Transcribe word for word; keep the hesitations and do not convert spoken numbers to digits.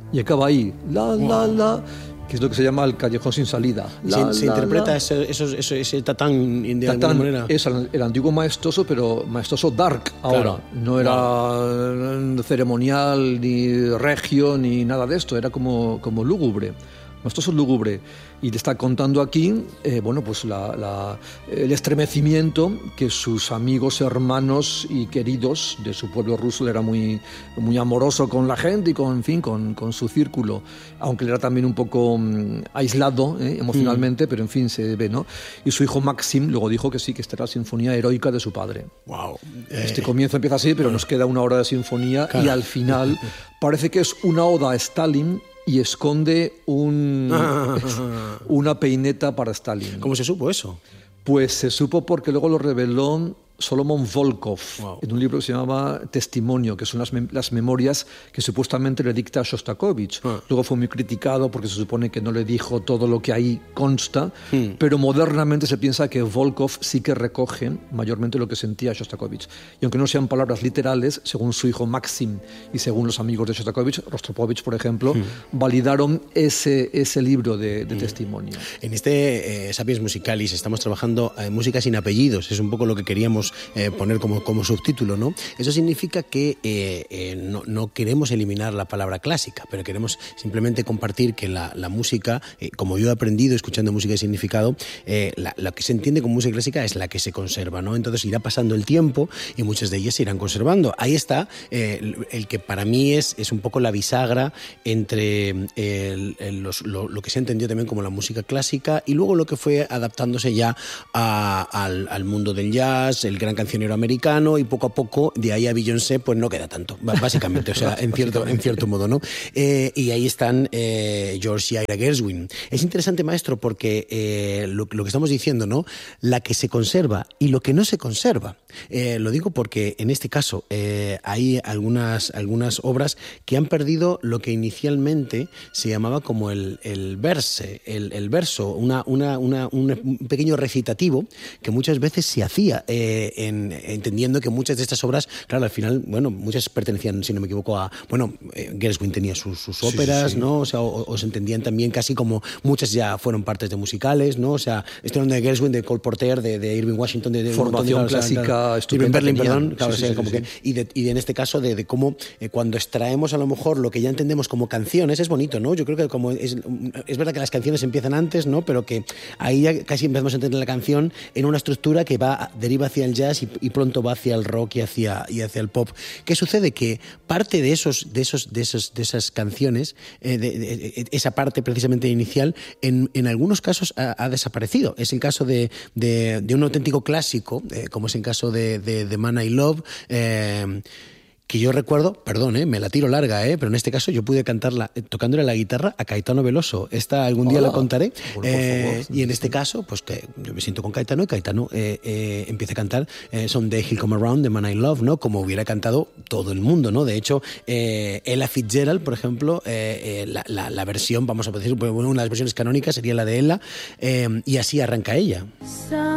y acaba ahí, la, la, la, que es lo que se llama el callejón sin salida. La, se, se la, interpreta la. Ese, ese, ese, ese tatán de Tatán alguna manera. Es el, el antiguo maestoso, pero maestoso dark ahora. Claro. No era Wow. ceremonial, ni regio, ni nada de esto. Era como, como lúgubre. Maestoso lúgubre. Y le está contando aquí, eh, bueno, pues la, la, el estremecimiento que sus amigos, hermanos y queridos de su pueblo ruso. Él era muy, muy amoroso con la gente y con, en fin, con, con su círculo, aunque él era también un poco um, aislado eh, emocionalmente, mm. pero en fin, se ve, ¿no? Y su hijo Maxim luego dijo que sí, que esta era la sinfonía heroica de su padre. Wow. Este eh, comienzo empieza así, pero nos queda una hora de sinfonía, claro. Y al final parece que es una oda a Stalin y esconde un, una peineta para Stalin. ¿Cómo se supo eso? Pues se supo porque luego lo reveló Solomon Volkov, wow. en un libro que se llamaba Testimonio, que son las, mem las memorias que supuestamente le dicta a Shostakovich. Ah. Luego fue muy criticado porque se supone que no le dijo todo lo que ahí consta, hmm. pero modernamente se piensa que Volkov sí que recoge mayormente lo que sentía Shostakovich. Y aunque no sean palabras literales, según su hijo Maxim y según los amigos de Shostakovich, Rostropovich, por ejemplo, hmm. validaron ese, ese libro de, de hmm. testimonio. En este eh, Sapiens Musicalis estamos trabajando en música sin apellidos, es un poco lo que queríamos Eh, poner como, como subtítulo, ¿no? Eso significa que eh, eh, no, no queremos eliminar la palabra clásica, pero queremos simplemente compartir que la, la música, eh, como yo he aprendido escuchando música de significado, eh, la, la que se entiende como música clásica es la que se conserva, ¿no? Entonces irá pasando el tiempo y muchas de ellas se irán conservando. Ahí está eh, el, el que para mí es, es un poco la bisagra entre el, el, los, lo, lo que se entendió también como la música clásica y luego lo que fue adaptándose ya a, al, al mundo del jazz, el gran cancionero americano, y poco a poco de ahí a Beyoncé pues no queda tanto, básicamente, o sea, en cierto, en cierto modo, ¿no? Eh, y ahí están eh, George y Ira Gershwin. Es interesante, maestro, porque eh, lo, lo que estamos diciendo, ¿no? La que se conserva y lo que no se conserva. Eh, lo digo porque en este caso eh, hay algunas, algunas obras que han perdido lo que inicialmente se llamaba como el, el verse, el, el verso, una, una, una, un pequeño recitativo que muchas veces se hacía eh, En, entendiendo que muchas de estas obras, claro, al final, bueno, muchas pertenecían, si no me equivoco, a, bueno, eh, Gershwin tenía sus, sus óperas, sí, sí, sí. ¿no? O sea, o, o se entendían también casi como muchas ya fueron partes de musicales, ¿no? O sea, estoy hablando de Gershwin, de Cole Porter, de, de Irving Washington, de, de formación de, clásica, claro, estupenda. Irving Berlin, perdón, claro, sí, o sea, sí, como sí, que, sí. y, de, y de, en este caso de, de cómo eh, cuando extraemos a lo mejor lo que ya entendemos como canciones, es bonito, ¿no? Yo creo que como es, es verdad que las canciones empiezan antes, ¿no? Pero que ahí ya casi empezamos a entender la canción en una estructura que va, deriva hacia el jazz y, y pronto va hacia el rock y hacia, y hacia el pop. ¿Qué sucede? Que parte de esos, de esos, de esos, de esas canciones, eh, de, de, de, esa parte precisamente inicial, en, en algunos casos ha, ha desaparecido. Es el caso de, de, de un auténtico clásico, eh, como es el caso de, de, de Man I Love, eh, que yo recuerdo, perdón, eh, me la tiro larga, eh, pero en este caso yo pude cantarla eh, tocándole la guitarra a Caetano Veloso. Esta algún día Hola. la contaré. Bueno, eh, favor, y en este caso, pues que yo me siento con Caetano y Caetano eh, eh, empieza a cantar eh, Someday He'll Come Around de Man I Love, ¿no? Como hubiera cantado todo el mundo, ¿no? De hecho, eh, Ella Fitzgerald, por ejemplo, eh, eh, la, la, la versión, vamos a decir, bueno, una de las versiones canónicas sería la de Ella, eh, y así arranca ella.